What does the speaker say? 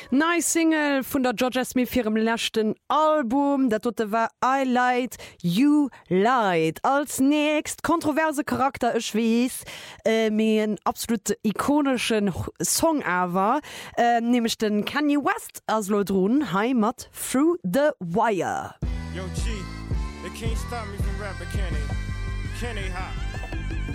Nice Single vun der Georgia Smith firm lächten Album, dat dort war I Light You Light. Als nächst kontroverse Charakter ech wies mé en absolut ikonischen Song awer, nämlich den Kanye West as Lodrun Heimat Through the Wire. Yo, G, they can't stop me from rapping, can they? Can they hop?